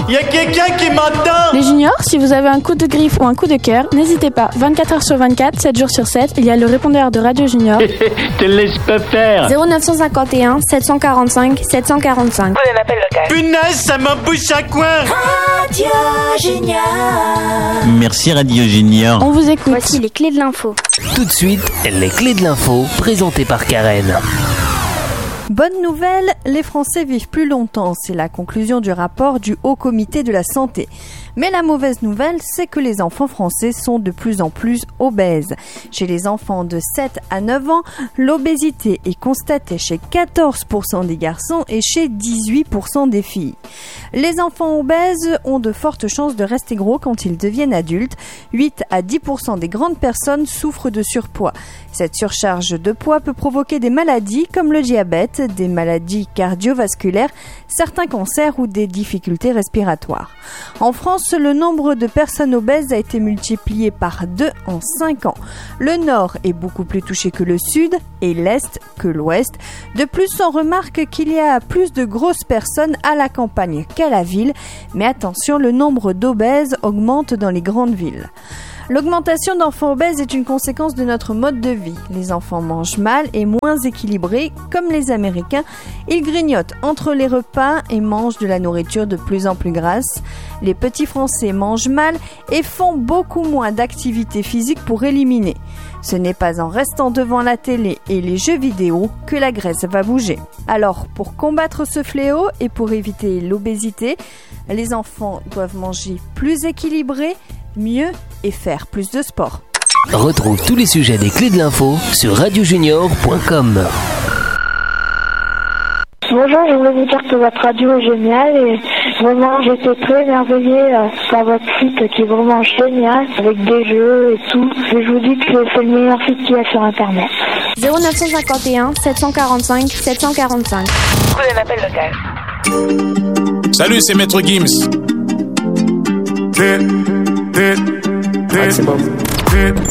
Y a quelqu'un qui m'entend? Les juniors, si vous avez un coup de griffe ou un coup de cœur, n'hésitez pas. 24 heures sur 24, 7 jours sur 7, il y a le répondeur de Radio Junior. Te laisse pas faire. 0951 745 745. Prenez l'appel local. Punaise, ça m'embouche à coin. Radio Junior. Merci Radio Junior. On vous écoute. Voici les clés de l'info. Tout de suite, les clés de l'info présentées par Karen. Bonne nouvelle, les Français vivent plus longtemps. C'est la conclusion du rapport du Haut Comité de la Santé. Mais la mauvaise nouvelle, c'est que les enfants français sont de plus en plus obèses. Chez les enfants de 7 à 9 ans, l'obésité est constatée chez 14% des garçons et chez 18% des filles. Les enfants obèses ont de fortes chances de rester gros quand ils deviennent adultes. 8 à 10% des grandes personnes souffrent de surpoids. Cette surcharge de poids peut provoquer des maladies comme le diabète, des maladies cardiovasculaires, certains cancers ou des difficultés respiratoires. En France, le nombre de personnes obèses a été multiplié par 2 en 5 ans. Le nord est beaucoup plus touché que le sud et l'est que l'ouest. De plus, on remarque qu'il y a plus de grosses personnes à la campagne qu'à la ville. Mais attention, le nombre d'obèses augmente dans les grandes villes. L'augmentation d'enfants obèses est une conséquence de notre mode de vie. Les enfants mangent mal et moins équilibrés, comme les Américains. Ils grignotent entre les repas et mangent de la nourriture de plus en plus grasse. Les petits Français mangent mal et font beaucoup moins d'activités physiques pour éliminer. Ce n'est pas en restant devant la télé et les jeux vidéo que la graisse va bouger. Alors, pour combattre ce fléau et pour éviter l'obésité, les enfants doivent manger plus équilibré, mieux et faire plus de sport. Retrouve tous les sujets des clés de l'info sur radiojunior.com. Bonjour, je voulais vous dire que votre radio est géniale et vraiment j'étais très émerveillée par votre site qui est vraiment génial avec des jeux et tout. Et je vous dis que c'est le meilleur site qu'il y a sur internet. 0951 745 745. Prenez l'appel local. Salut, c'est Maître Gims.